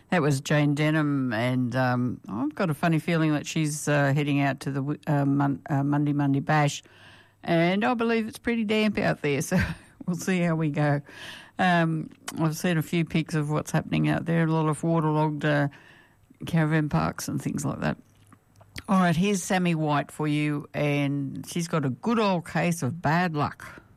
That was Jane Denham, and I've got a funny feeling that she's heading out to the Monday Bash, and I believe it's pretty damp out there, so we'll see how we go. I've seen a few pics of what's happening out there, a lot of waterlogged caravan parks and things like that. All right, here's Sammy White for you, and she's got a good old case of bad luck.